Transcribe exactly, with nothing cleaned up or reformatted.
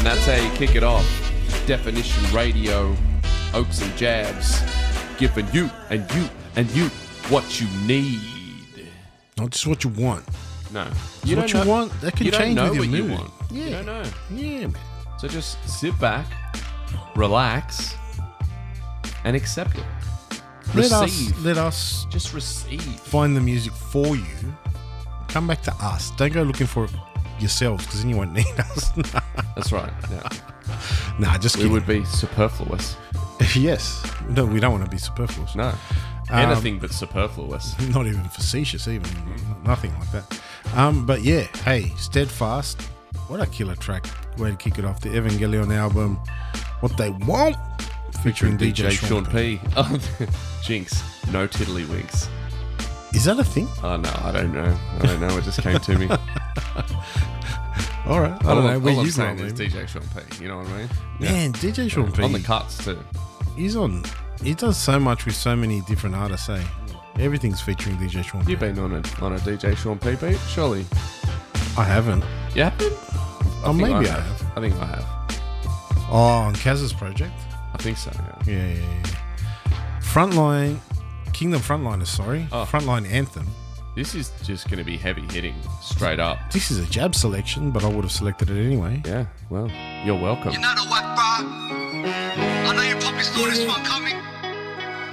And that's how you kick it off. Definition Radio, Oaks and Jabs, giving you and you and you what you need. Not just what you want. No. It's You what don't you know, want, that can you change don't know with your what mood. you want. Yeah. You don't know. Yeah, man. So just sit back, relax, and accept it. Let Receive. us, let us Just receive. find the music for you. Come back to us. Don't go looking for it yourselves, because then you won't need us. That's right. Yeah. Nah, just We kidding. would be superfluous. Yes. No, we don't want to be superfluous. No. Um, Anything but superfluous. Not even facetious, even. Nothing like that. Um, but yeah, hey, Steadfast. What a killer track. Way to kick it off. The Evangelion album, What They Want, featuring D J, Sean P. P. Oh, Jinx. No tiddlywinks. Is that a thing? Oh, no, I don't know. I don't know. It just came to me. All right. I all don't know. I'm, Where all I'm you saying going, is maybe? D J Sean P. You know what I mean? Man, D J Sean P. On the cuts, too. He's on. He does so much with so many different artists, eh? Everything's featuring D J Sean P. You've been on a, on a D J Sean P beat, surely. I haven't. You haven't? Oh, think maybe I have. have. I think I have. Oh, on Kaz's project? I think so, yeah. Yeah, yeah, yeah. Frontline, Kingdom Frontliners, sorry. Oh. Frontline Anthem. This is just going to be heavy hitting, straight up. This is a jab selection, but I would have selected it anyway. Yeah, well, you're welcome. You know the what, bro? I know you probably saw this one coming.